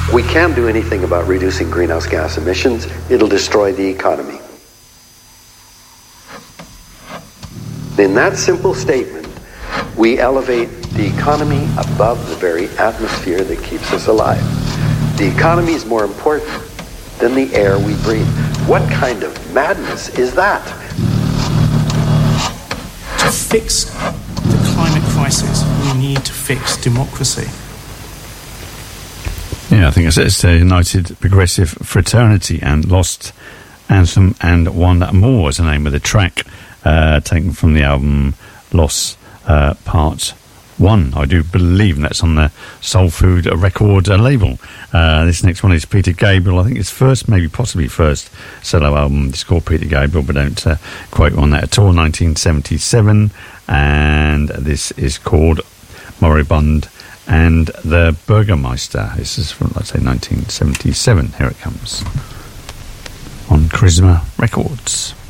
We can't do anything about reducing greenhouse gas emissions. It'll destroy the economy. In that simple statement, we elevate the economy above the very atmosphere that keeps us alive. The economy is more important than the air we breathe. What kind of madness is that? To fix the climate crisis, we need to fix democracy. Yeah, I think it's a United Progressive Fraternity and Lost Anthem and One More is the name of the track, taken from the album Lost Part 1, I do believe, and that's on the Soul Food record label. This next one is Peter Gabriel. I think it's possibly first solo album. It's called Peter Gabriel, but don't quote on that at all. 1977, and this is called Moribund and the Burgermeister. This is from, let's say, 1977. Here it comes on Charisma Records.